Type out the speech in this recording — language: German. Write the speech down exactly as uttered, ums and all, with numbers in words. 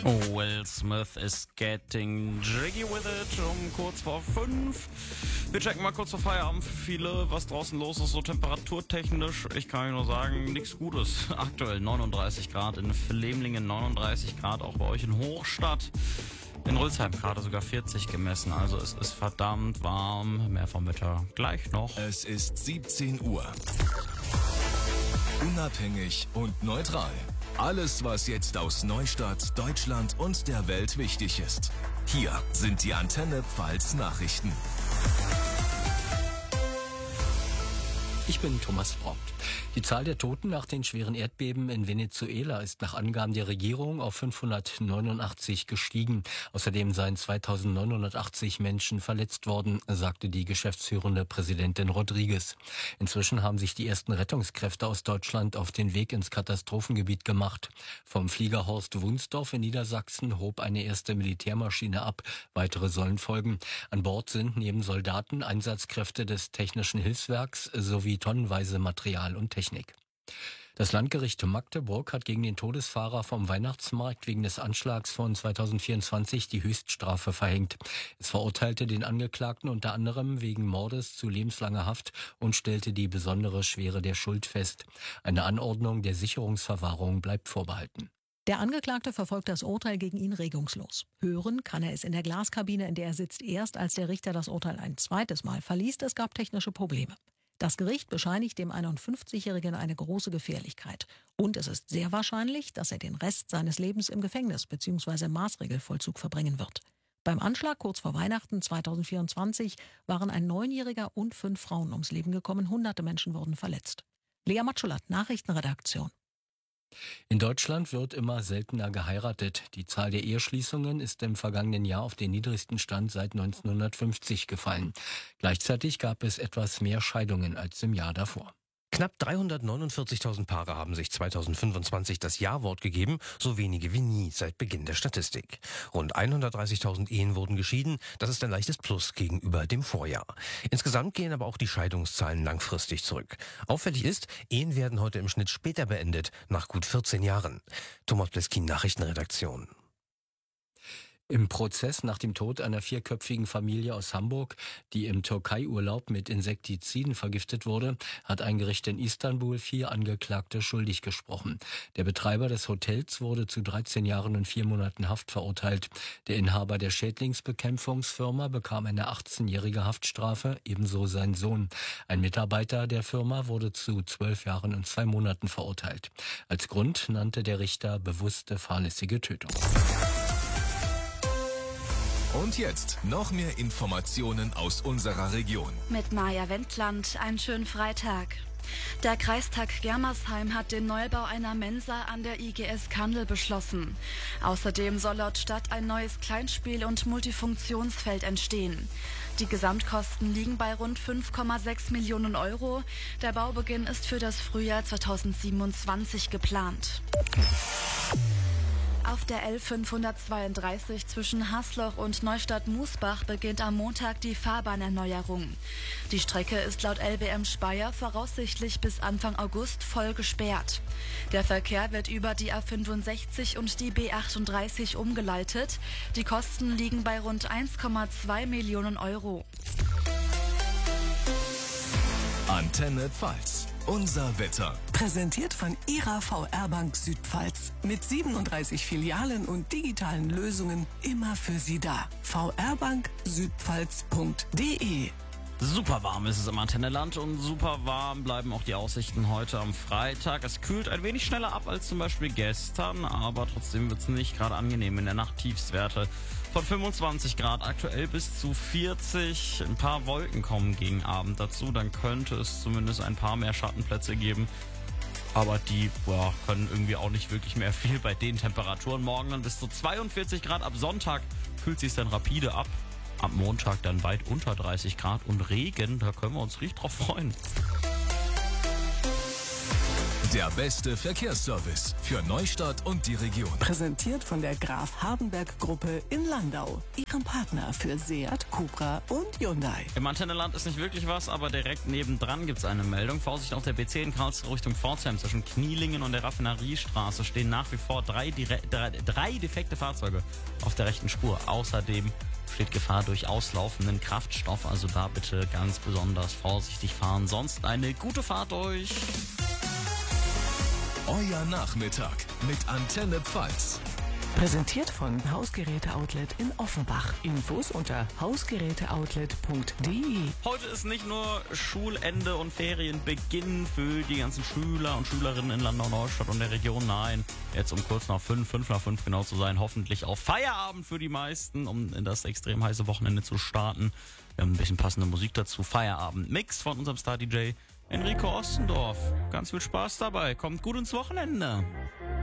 Will Smith is getting jiggy with it um kurz vor fünf. Wir checken mal kurz vor Feierabend für viele, was draußen los ist, so temperaturtechnisch. Ich kann euch nur sagen, nichts Gutes. Aktuell neununddreißig Grad in Flemlingen, neununddreißig Grad auch bei euch in Hochstadt. In Rülsheim gerade sogar vierzig gemessen, also es ist verdammt warm. Mehr vom Wetter gleich noch. Es ist siebzehn Uhr. Unabhängig und neutral. Alles, was jetzt aus Neustadt, Deutschland und der Welt wichtig ist. Hier sind die Antenne Pfalz Nachrichten. Ich bin Thomas Braun. Die Zahl der Toten nach den schweren Erdbeben in Venezuela ist nach Angaben der Regierung auf fünfhundertneunundachtzig gestiegen. Außerdem seien zweitausendneunhundertachtzig Menschen verletzt worden, sagte die geschäftsführende Präsidentin Rodriguez. Inzwischen haben sich die ersten Rettungskräfte aus Deutschland auf den Weg ins Katastrophengebiet gemacht. Vom Flieger Horst Wunsdorf in Niedersachsen hob eine erste Militärmaschine ab. Weitere sollen folgen. An Bord sind neben Soldaten Einsatzkräfte des Technischen Hilfswerks sowie tonnenweise Material und Technik. Das Landgericht Magdeburg hat gegen den Todesfahrer vom Weihnachtsmarkt wegen des Anschlags von zweitausendvierundzwanzig die Höchststrafe verhängt. Es verurteilte den Angeklagten unter anderem wegen Mordes zu lebenslanger Haft und stellte die besondere Schwere der Schuld fest. Eine Anordnung der Sicherungsverwahrung bleibt vorbehalten. Der Angeklagte verfolgt das Urteil gegen ihn regungslos. Hören kann er es in der Glaskabine, in der er sitzt, erst als der Richter das Urteil ein zweites Mal verliest. Es gab technische Probleme. Das Gericht bescheinigt dem einundfünfzigjährigen eine große Gefährlichkeit. Und es ist sehr wahrscheinlich, dass er den Rest seines Lebens im Gefängnis bzw. Maßregelvollzug verbringen wird. Beim Anschlag kurz vor Weihnachten zweitausendvierundzwanzig waren ein Neunjähriger und fünf Frauen ums Leben gekommen. Hunderte Menschen wurden verletzt. Lea Matschulat, Nachrichtenredaktion. In Deutschland wird immer seltener geheiratet. Die Zahl der Eheschließungen ist im vergangenen Jahr auf den niedrigsten Stand seit neunzehnhundertfünfzig gefallen. Gleichzeitig gab es etwas mehr Scheidungen als im Jahr davor. Knapp dreihundertneunundvierzigtausend Paare haben sich zweitausendfünfundzwanzig das Ja-Wort gegeben, so wenige wie nie seit Beginn der Statistik. Rund hundertdreißigtausend Ehen wurden geschieden, das ist ein leichtes Plus gegenüber dem Vorjahr. Insgesamt gehen aber auch die Scheidungszahlen langfristig zurück. Auffällig ist, Ehen werden heute im Schnitt später beendet, nach gut vierzehn Jahren. Thomas Bleskin, Nachrichtenredaktion. Im Prozess nach dem Tod einer vierköpfigen Familie aus Hamburg, die im Türkei-Urlaub mit Insektiziden vergiftet wurde, hat ein Gericht in Istanbul vier Angeklagte schuldig gesprochen. Der Betreiber des Hotels wurde zu dreizehn Jahren und vier Monaten Haft verurteilt. Der Inhaber der Schädlingsbekämpfungsfirma bekam eine achtzehnjährige Haftstrafe, ebenso sein Sohn. Ein Mitarbeiter der Firma wurde zu zwölf Jahren und zwei Monaten verurteilt. Als Grund nannte der Richter bewusste fahrlässige Tötung. Und jetzt noch mehr Informationen aus unserer Region. Mit Maja Wendland, einen schönen Freitag. Der Kreistag Germersheim hat den Neubau einer Mensa an der I G S Kandel beschlossen. Außerdem soll laut Stadt ein neues Kleinspiel- und Multifunktionsfeld entstehen. Die Gesamtkosten liegen bei rund fünf Komma sechs Millionen Euro. Der Baubeginn ist für das Frühjahr zweitausendsiebenundzwanzig geplant. Auf der L fünfhundertzweiunddreißig zwischen Hasloch und Neustadt-Musbach beginnt am Montag die Fahrbahnerneuerung. Die Strecke ist laut L B M Speyer voraussichtlich bis Anfang August voll gesperrt. Der Verkehr wird über die A fünfundsechzig und die B achtunddreißig umgeleitet. Die Kosten liegen bei rund eins Komma zwei Millionen Euro. Antenne Pfalz. Unser Wetter. Präsentiert von Ihrer V R Bank Südpfalz. Mit siebenunddreißig Filialen und digitalen Lösungen immer für Sie da. v r bank südpfalz punkt d e. Super warm ist es im Antenneland und super warm bleiben auch die Aussichten heute am Freitag. Es kühlt ein wenig schneller ab als zum Beispiel gestern, aber trotzdem wird es nicht gerade angenehm in der Nacht. Tiefstwerte von fünfundzwanzig Grad, aktuell bis zu vierzig. Ein paar Wolken kommen gegen Abend dazu, dann könnte es zumindest ein paar mehr Schattenplätze geben. Aber die boah, können irgendwie auch nicht wirklich mehr viel bei den Temperaturen. Morgen dann bis zu zweiundvierzig Grad, ab Sonntag kühlt sich dann rapide ab. Am Montag dann weit unter dreißig Grad und Regen, da können wir uns richtig drauf freuen. Der beste Verkehrsservice für Neustadt und die Region. Präsentiert von der Graf Hardenberg Gruppe in Landau. Ihrem Partner für Seat, Cupra und Hyundai. Im Antennenland ist nicht wirklich was, aber direkt nebendran gibt es eine Meldung. Vorsicht auf der B zehn Karlsruhe Richtung Pforzheim. Zwischen Knielingen und der Raffineriestraße stehen nach wie vor drei, dire- drei, drei defekte Fahrzeuge auf der rechten Spur. Außerdem steht Gefahr durch auslaufenden Kraftstoff. Also da bitte ganz besonders vorsichtig fahren. Sonst eine gute Fahrt euch. Euer Nachmittag mit Antenne Pfalz. Präsentiert von Hausgeräte-Outlet in Offenbach. Infos unter hausgeräteoutlet punkt de. Heute ist nicht nur Schulende und Ferienbeginn für die ganzen Schüler und Schülerinnen in Landau, Neustadt und der Region. Nein, jetzt um kurz nach fünf, fünf nach fünf genau zu sein, hoffentlich auch Feierabend für die meisten, um in das extrem heiße Wochenende zu starten. Wir haben ein bisschen passende Musik dazu. Feierabend-Mix von unserem Star-D J Enrico Ostendorf. Ganz viel Spaß dabei. Kommt gut ins Wochenende.